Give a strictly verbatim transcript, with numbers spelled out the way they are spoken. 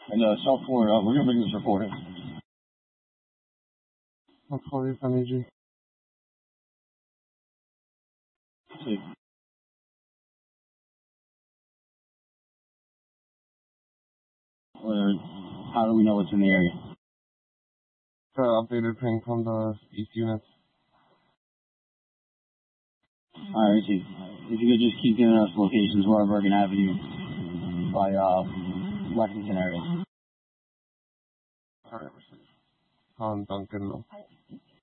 And uh, South Florida, we're gonna bring this report in. I'll call you if I need you. See. Or how do we know it's in the area? The updated ping from the East units. Alright, see. If you could just keep giving us locations where Bergen Avenue by uh Lexington area. Alright, on Duncan.